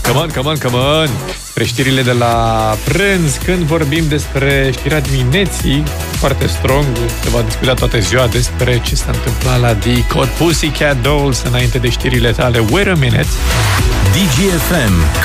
Come on! Spre știrile de la prânz, când vorbim despre știrea dimineții, foarte strong, se va discuta toată ziua despre ce s-a întâmplat la The Code Pussycat Dolls înainte de știrile tale. Wait a minute! DGFM